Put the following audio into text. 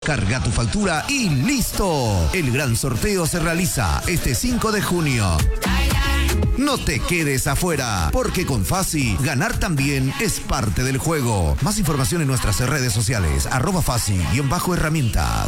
Carga tu factura y ¡listo! El gran sorteo se realiza este 5 de junio. No te quedes afuera, porque con Fasi, ganar también es parte del juego. Más información en nuestras redes sociales, @Fasi_herramientas.